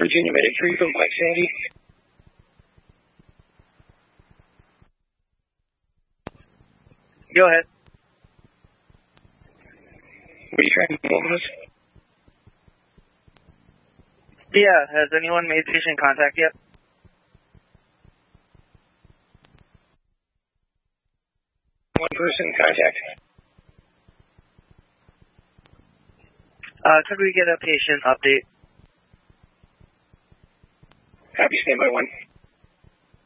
Virginia Medic 3 from Mike Sandy. Go ahead. Were you trying to hold us? Yeah, has anyone made patient contact yet? One person contact. Could we get a patient update? Copy, standby 1.